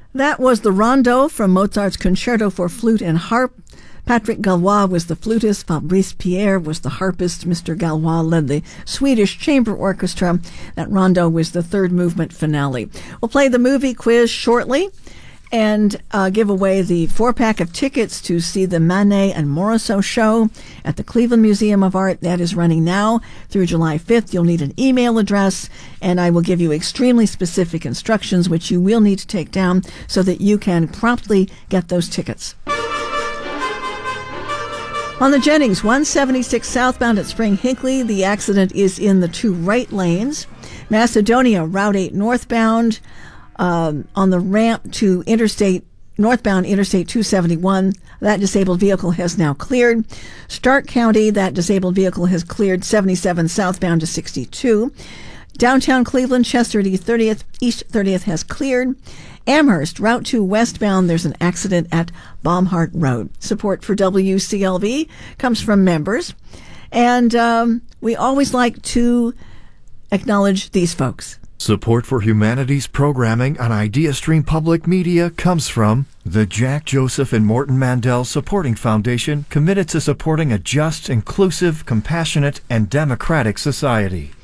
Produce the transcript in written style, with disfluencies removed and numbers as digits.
That was the Rondo from Mozart's Concerto for Flute and Harp. Patrick Galois was the flutist. Fabrice Pierre was the harpist. Mr. Galois led the Swedish Chamber Orchestra. That Rondo was the third movement finale. We'll play the movie quiz shortly and give away the 4-pack of tickets to see the Manet and Morisot show at the Cleveland Museum of Art. That is running now through July 5th. You'll need an email address, and I will give you extremely specific instructions, which you will need to take down so that you can promptly get those tickets. On the Jennings, 176 southbound at Spring Hinckley, the accident is in the 2 right lanes. Macedonia, Route 8 northbound, on the ramp to northbound Interstate 271. That disabled vehicle has now cleared. Stark County, that disabled vehicle has cleared 77 southbound to 62. Downtown Cleveland, Chester at East 30th has cleared. Amherst, Route 2 westbound, there's an accident at Baumhart Road. Support for WCLV comes from members. And we always like to acknowledge these folks. Support for humanities programming on IdeaStream Public Media comes from the Jack Joseph and Morton Mandel Supporting Foundation, committed to supporting a just, inclusive, compassionate, and democratic society.